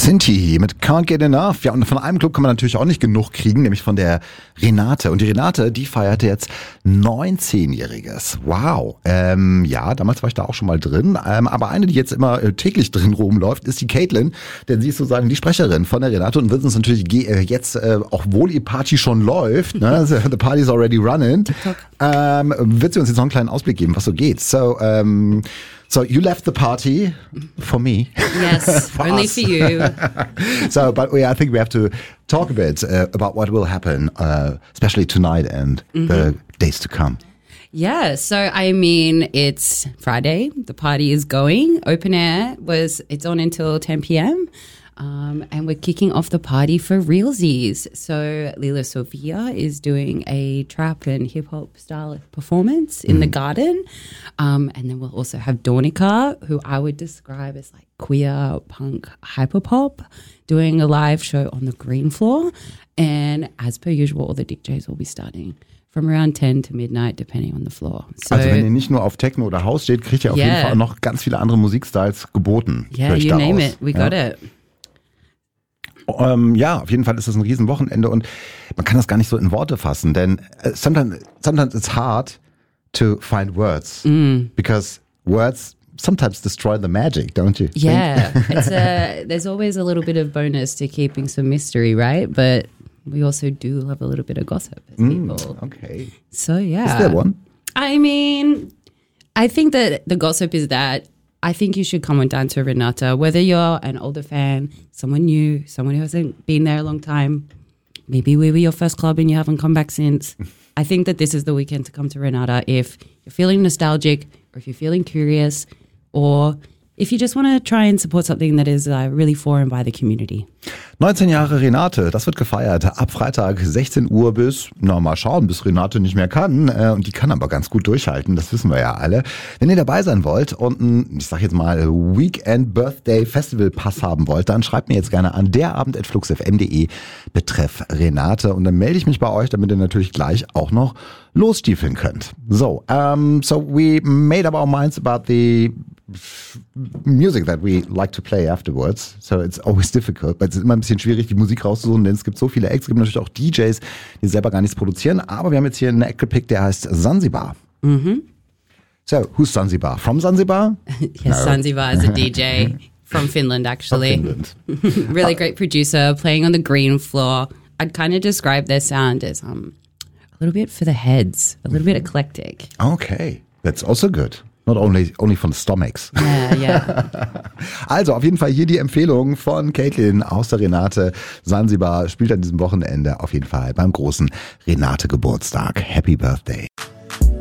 Sinti mit Can't Get Enough. Ja, und von einem Club kann man natürlich auch nicht genug kriegen, nämlich von der Renate. Und die Renate, die feierte jetzt 19-Jähriges. Wow. Ja, damals war ich da auch schon mal drin. Aber eine, die jetzt immer täglich drin rumläuft, ist die Caitlin. Denn sie ist sozusagen die Sprecherin von der Renate und wird uns natürlich jetzt, auch obwohl die Party schon läuft, ne, the party's already running, wird sie uns jetzt noch einen kleinen Ausblick geben, was so geht. So you left the party for me. Yes, for only us. for you. But I think we have to talk a bit about what will happen, especially tonight and the days to come. Yeah, so I mean, it's Friday. The party is going. Open air it's on until 10 p.m. And we're kicking off the party for realsies. So Lila Sofia is doing a trap and hip hop style performance in the garden. And then we'll also have Dornica, who I would describe as like queer punk hyperpop, doing a live show on the green floor. And as per usual, all the DJs will be starting from around 10 to midnight, depending on the floor. So, also wenn ihr nicht nur auf Techno oder House steht, kriegt ihr auf jeden Fall noch ganz viele andere Musikstyles geboten. Yeah, you name it. We got it. Ja, auf jeden Fall ist das ein Riesenwochenende und man kann das gar nicht so in Worte fassen, denn sometimes it's hard to find words because words sometimes destroy the magic, don't you? Yeah, there's always a little bit of bonus to keeping some mystery, right? But we also do love a little bit of gossip as people. Okay. So yeah. Is there one? I mean, I think that the gossip is that I think you should come on down to Renata, whether you're an older fan, someone new, someone who hasn't been there a long time. Maybe we were your first club and you haven't come back since. I think that this is the weekend to come to Renata if you're feeling nostalgic or if you're feeling curious or if you just want to try and support something that is really for and by the community. 19 Jahre Renate, das wird gefeiert. Ab Freitag 16 Uhr bis Renate nicht mehr kann. Und die kann aber ganz gut durchhalten, das wissen wir ja alle. Wenn ihr dabei sein wollt und ein, ich sag jetzt mal, Weekend Birthday Festival Pass haben wollt, dann schreibt mir jetzt gerne an derabend@fluxfm.de betreff Renate. Und dann melde ich mich bei euch, damit ihr natürlich gleich auch noch losstiefeln könnt. So we made up our minds about the music that we like to play afterwards. So it's always difficult, but es ist immer ein bisschen schwierig, die Musik rauszusuchen, denn es gibt so viele Acts, es gibt natürlich auch DJs, die selber gar nichts produzieren, aber wir haben jetzt hier einen Act gepickt, der heißt Zanzibar. So, who's Zanzibar? From Zanzibar? Yes, no. Zanzibar is a DJ from Finland, actually. From Finland. Really great producer, playing on the green floor. I'd kind of describe their sound as a little bit for the heads, a little bit eclectic. Okay, that's also good. Not only for the stomachs. Yeah. Also auf jeden Fall hier die Empfehlung von Caitlin aus der Renate. Zanzibar spielt an diesem Wochenende auf jeden Fall beim großen Renate-Geburtstag. Happy Birthday.